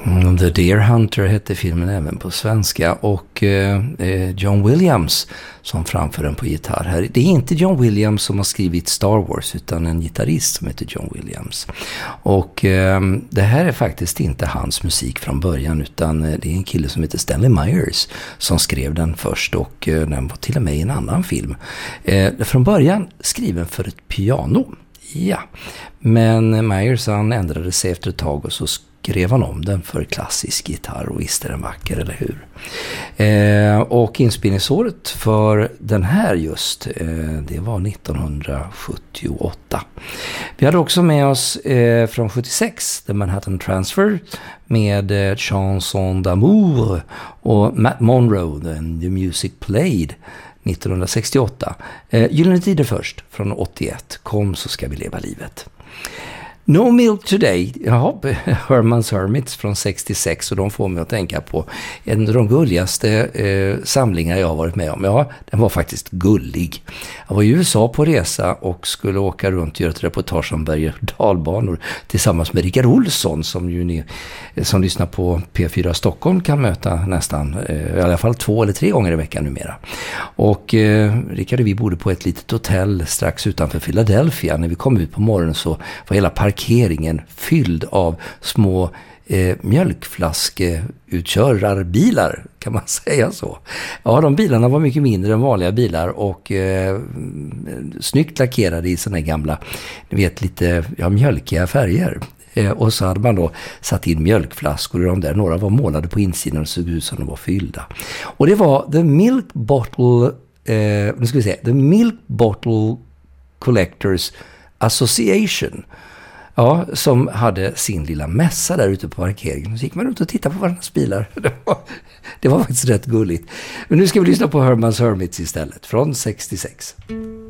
The Deer Hunter hette filmen även på svenska, och John Williams som framför den på gitarr här. Det är inte John Williams som har skrivit Star Wars, utan en gitarrist som heter John Williams. Och det här är faktiskt inte hans musik från början, utan det är en kille som heter Stanley Myers som skrev den först, och den var till och med i en annan film. Från början skriven för ett piano. Ja, men Myers han ändrade sig efter ett tag och så skrev han om den för klassisk gitarr, och visst är den vacker, eller hur? Och inspelningsåret för den här just, det var 1978. Vi hade också med oss från 76 The Manhattan Transfer med Chanson d'amour, och Matt Monro, The Music Played 1968. Gyllene tider först, från 81. Kom så ska vi leva livet. No Milk Today, Herman's Hermits från 66, och de får mig att tänka på en av de gulligaste samlingar jag har varit med om. Ja, den var faktiskt gullig. Jag var i USA på resa och skulle åka runt och göra ett reportage om berg- och dalbanor tillsammans med Rickard Olsson, som ju ni som lyssnar på P4 Stockholm kan möta nästan, i alla fall 2 eller 3 gånger i veckan numera. Och Rickard och vi bodde på ett litet hotell strax utanför Philadelphia. När vi kom ut på morgonen så var hela parkeringen fylld av små mjölkflaskeutkörar-bilar, kan man säga så. Ja, de bilarna var mycket mindre än vanliga bilar, och snyggt lackerade i såna gamla, ni vet, lite mjölkiga färger. Och så hade man då satt in mjölkflaskor i de där. Några var målade på insidan och såg ut som de var fyllda. Och det var The Milk Bottle Collectors Association. Ja, som hade sin lilla mässa där ute på parkeringen. Så gick man ut och tittade på varandras bilar. Det var faktiskt rätt gulligt. Men nu ska vi lyssna på Herman's Hermits istället, från 66.